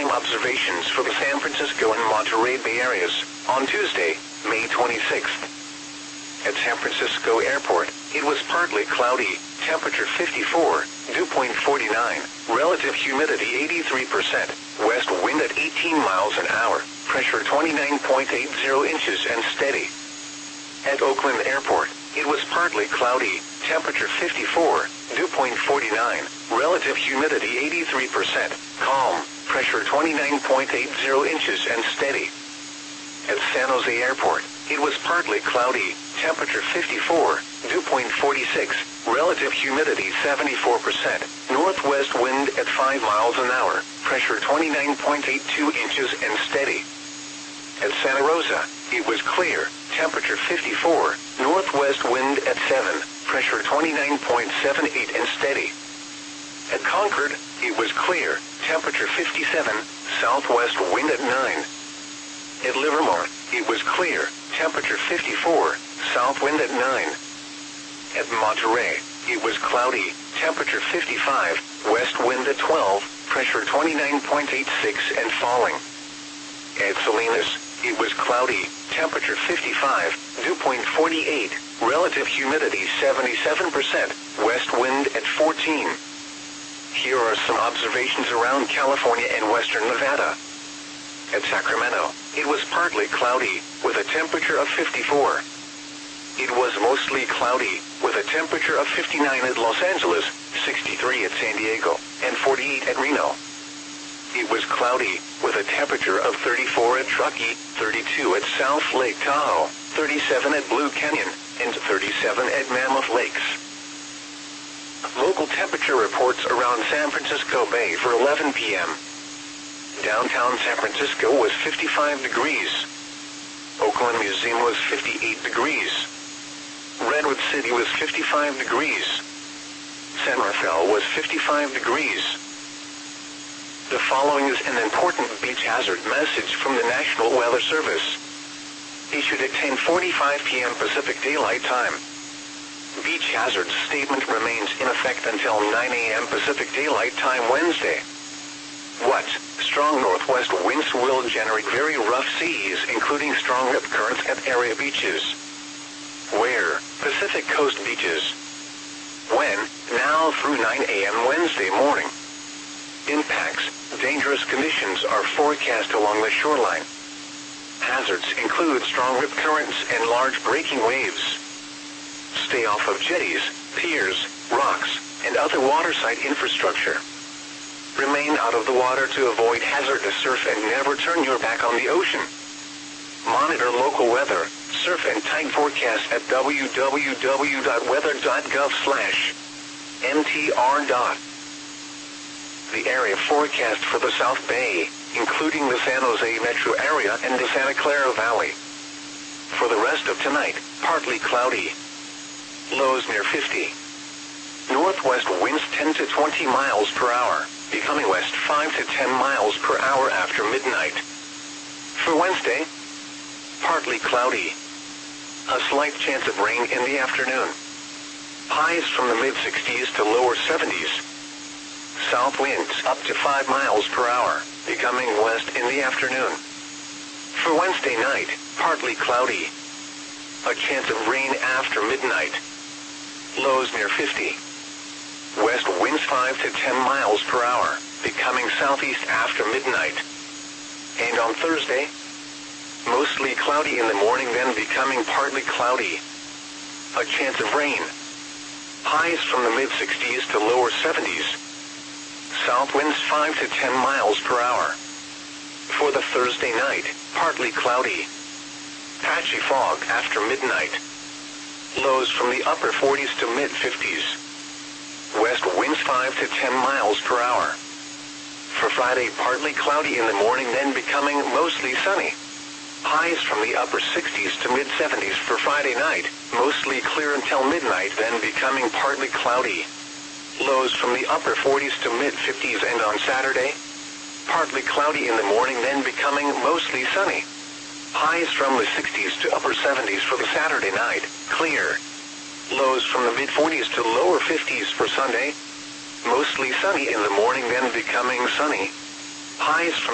some observations for the San Francisco and Monterey Bay areas on Tuesday, May 26th. At San Francisco Airport, it was partly cloudy, temperature 54, dew point 49, relative humidity 83%, west wind at 18 miles an hour, pressure 29.80 inches and steady. At Oakland Airport, it was partly cloudy, temperature 54, dew point 49, relative humidity 83%, calm, pressure 29.80 inches and steady. At San Jose Airport, it was partly cloudy, temperature 54, dew point 46, relative humidity 74%, northwest wind at 5 miles an hour, pressure 29.82 inches and steady. At Santa Rosa, it was clear, temperature 54, northwest wind at 7, pressure 29.78 and steady. At Concord, it was clear, temperature 57, southwest wind at 9. At Livermore, it was clear, temperature 54, south wind at 9. At Monterey, it was cloudy, temperature 55, west wind at 12, pressure 29.86 and falling. At Salinas, it was cloudy, temperature 55, dew point 48, relative humidity 77%, west wind at 14. Here are some observations around California and western Nevada. At Sacramento, it was partly cloudy, with a temperature of 54. It was mostly cloudy, with a temperature of 59 at Los Angeles, 63 at San Diego, and 48 at Reno. It was cloudy, with a temperature of 34 at Truckee, 32 at South Lake Tahoe, 37 at Blue Canyon, and 37 at Mammoth Lakes. Local temperature reports around San Francisco Bay for 11 p.m. Downtown San Francisco was 55 degrees. Oakland Museum was 58 degrees. Redwood City was 55 degrees. San Rafael was 55 degrees. The following is an important beach hazard message from the National Weather Service. Issued at 10:45 p.m. Pacific Daylight Time. Beach hazard statement remains in effect until 9 a.m. Pacific Daylight Time Wednesday. What? Strong northwest winds will generate very rough seas, including strong rip currents at area beaches. Where? Pacific Coast beaches. When? Now through 9 a.m. Wednesday morning. Impacts. Dangerous conditions are forecast along the shoreline. Hazards include strong rip currents and large breaking waves. Stay off of jetties, piers, rocks, and other waterside infrastructure. Remain out of the water to avoid hazardous surf and never turn your back on the ocean. Monitor local weather, surf and tide forecast at www.weather.gov/mtr. The area forecast for the South Bay, including the San Jose metro area and the Santa Clara Valley. For the rest of tonight, partly cloudy. Lows near 50. Northwest winds 10 to 20 miles per hour, becoming west 5 to 10 miles per hour after midnight. For Wednesday, partly cloudy. A slight chance of rain in the afternoon. Highs from the mid-60s to lower 70s. South winds up to 5 miles per hour, becoming west in the afternoon. For Wednesday night, partly cloudy. A chance of rain after midnight. Lows near 50. West winds 5 to 10 miles per hour, becoming southeast after midnight. And on Thursday, mostly cloudy in the morning, then becoming partly cloudy. A chance of rain. Highs from the mid-60s to lower 70s. South winds 5 to 10 miles per hour. For the Thursday night, partly cloudy. Patchy fog after midnight. Lows from the upper 40s to mid-50s. West winds 5 to 10 miles per hour. For Friday, partly cloudy in the morning, then becoming mostly sunny. Highs from the upper 60s to mid-70s for Friday night, mostly clear until midnight, then becoming partly cloudy. Lows from the upper 40s to mid-50s, and on Saturday, partly cloudy in the morning, then becoming mostly sunny. Highs from the 60s to upper 70s for the Saturday night, clear. Lows from the mid-40s to lower 50s for Sunday. Mostly sunny in the morning, then becoming sunny. Highs from